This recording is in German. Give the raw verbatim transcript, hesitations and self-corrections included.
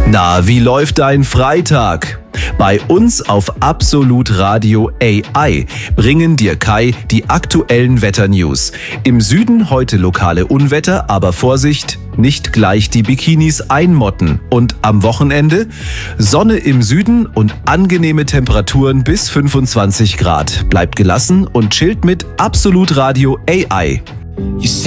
Na, wie läuft dein Freitag? Bei uns auf Absolut Radio A I bringen dir Kai die aktuellen Wetternews. Im Süden heute lokale Unwetter, aber Vorsicht, nicht gleich die Bikinis einmotten. Und am Wochenende Sonne im Süden und angenehme Temperaturen bis fünfundzwanzig Grad. Bleibt gelassen und chillt mit Absolut Radio A I.